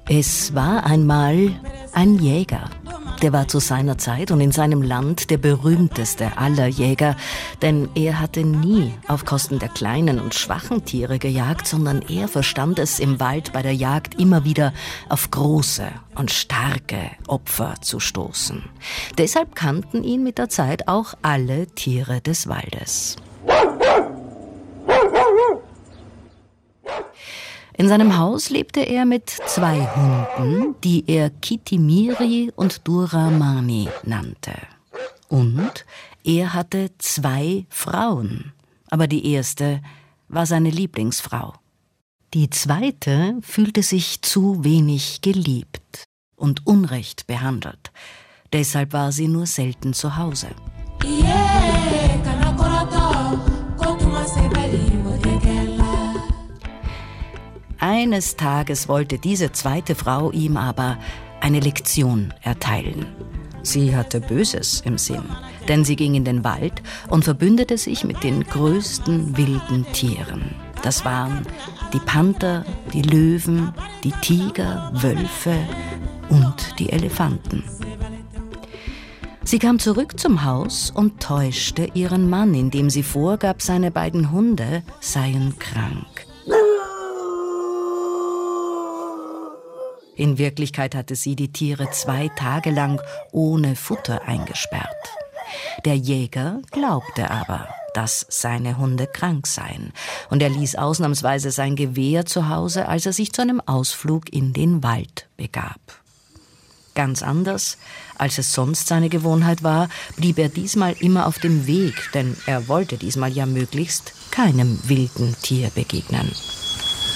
Es war einmal ein Jäger. Der war zu seiner Zeit und in seinem Land der berühmteste aller Jäger, denn er hatte nie auf Kosten der kleinen und schwachen Tiere gejagt, sondern er verstand es im Wald bei der Jagd immer wieder auf große und starke Opfer zu stoßen. Deshalb kannten ihn mit der Zeit auch alle Tiere des Waldes. In seinem Haus lebte er mit 2 Hunden, die er Kitimiri und Duramani nannte. Und er hatte 2 Frauen, aber die erste war seine Lieblingsfrau. Die zweite fühlte sich zu wenig geliebt und unrecht behandelt. Deshalb war sie nur selten zu Hause. Eines Tages wollte diese zweite Frau ihm aber eine Lektion erteilen. Sie hatte Böses im Sinn, denn sie ging in den Wald und verbündete sich mit den größten wilden Tieren. Das waren die Panther, die Löwen, die Tiger, Wölfe und die Elefanten. Sie kam zurück zum Haus und täuschte ihren Mann, indem sie vorgab, seine beiden Hunde seien krank. In Wirklichkeit hatte sie die Tiere 2 Tage lang ohne Futter eingesperrt. Der Jäger glaubte aber, dass seine Hunde krank seien, und er ließ ausnahmsweise sein Gewehr zu Hause, als er sich zu einem Ausflug in den Wald begab. Ganz anders, als es sonst seine Gewohnheit war, blieb er diesmal immer auf dem Weg, denn er wollte diesmal ja möglichst keinem wilden Tier begegnen.